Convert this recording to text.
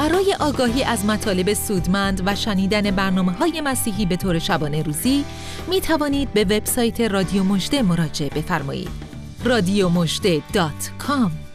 برای آگاهی از مطالب سودمند و شنیدن برنامه‌های مسیحی به طور شبانه روزی می توانید به وبسایت رادیو مژده مراجعه بفرمایید. radiomojde.com